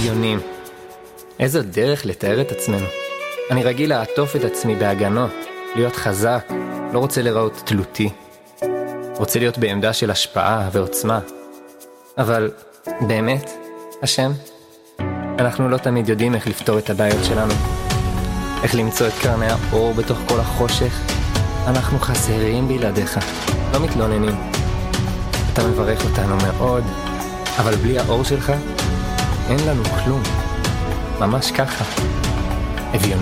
אביונים. איזו דרך לתאר את עצמנו. אני רגיל לעטוף את עצמי בהגנות, להיות חזק, לא רוצה לראות תלותי. רוצה להיות בעמדה של השפעה ועוצמה. אבל באמת, השם, אנחנו לא תמיד יודעים איך לפתור את הבעיות שלנו. איך למצוא את קרני האור בתוך כל החושך. אנחנו חסרים בלעדיך, לא מתלוננים. אתה מברך אותנו מאוד, אבל בלי האור שלך אין לנו כלום. ממש ככה. אביונים.